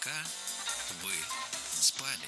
Пока вы спали.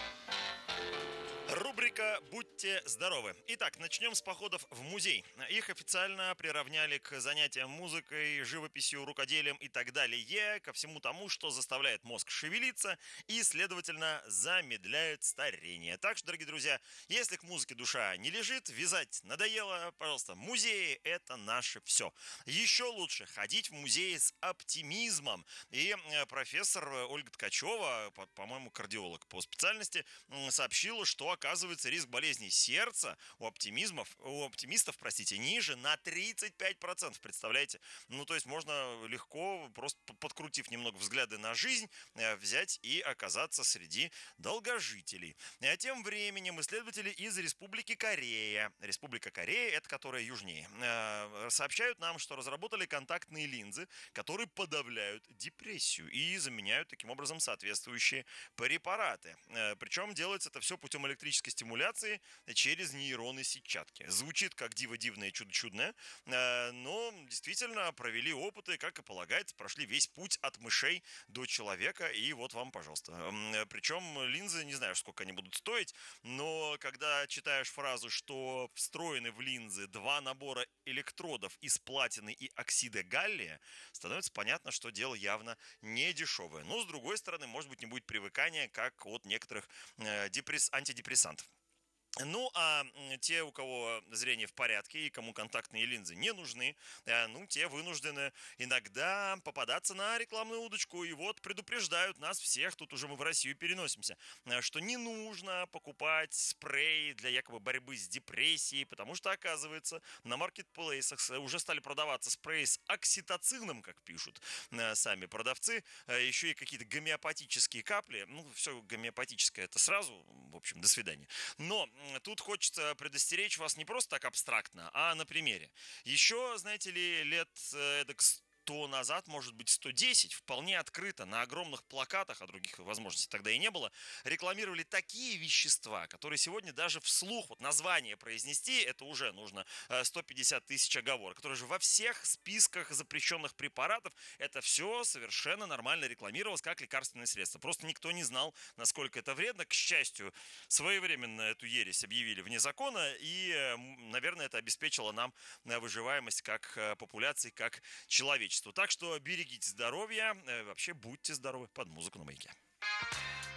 Рубрика «Будьте здоровы». Итак, начнем с походов в музей. Их официально приравняли к занятиям музыкой, живописью, рукоделием и так далее, ко всему тому, что заставляет мозг шевелиться и, следовательно, замедляет старение. Так что, дорогие друзья, если к музыке душа не лежит, вязать надоело, пожалуйста, музеи – это наше все. Еще лучше ходить в музеи с оптимизмом. И профессор Ольга Ткачева, по-моему, кардиолог по специальности, сообщила, что, оказывается, риск болезней сердца у оптимистов, ниже на 35%, представляете? Ну, то есть можно легко, просто подкрутив немного взгляды на жизнь, взять и оказаться среди долгожителей. А тем временем исследователи из Республики Корея, Республика Корея, это которая южнее, сообщают нам, что разработали контактные линзы, которые подавляют депрессию и заменяют таким образом соответствующие препараты. Причем делается это все путем электрической стимуляции через нейроны сетчатки. Звучит как диво-дивное, чудо-чудное, но действительно провели опыты, как и полагается, прошли весь путь от мышей до человека, и вот вам, пожалуйста. Причем линзы, не знаю, сколько они будут стоить, но когда читаешь фразу, что встроены в линзы 2 набора электродов из платины и оксида галлия, становится понятно, что дело явно не дешевое. Но, с другой стороны, может быть, не будет привыкания, как от некоторых антидепрессантов. Ну, а те, у кого зрение в порядке и кому контактные линзы не нужны, ну, те вынуждены иногда попадаться на рекламную удочку. И вот предупреждают нас всех, тут уже мы в Россию переносимся, что не нужно покупать спрей для якобы борьбы с депрессией, потому что, оказывается, на маркетплейсах уже стали продаваться спреи с окситоцином, как пишут сами продавцы, еще и какие-то гомеопатические капли. Ну, все гомеопатическое это сразу, в общем, до свидания. Но тут хочется предостеречь вас не просто так абстрактно, а на примере. Еще, знаете ли, лет эдак 100 назад, может быть 110, вполне открыто на огромных плакатах, а других возможностей тогда и не было, рекламировали такие вещества, которые сегодня даже вслух, вот название произнести, это уже нужно 150 тысяч оговорок, которые же во всех списках запрещенных препаратов, это все совершенно нормально рекламировалось как лекарственное средство. Просто никто не знал, насколько это вредно. К счастью, своевременно эту ересь объявили вне закона, и, наверное, это обеспечило нам выживаемость как популяции, как человечеству. Так что берегите здоровье, вообще будьте здоровы под музыку на Маяке.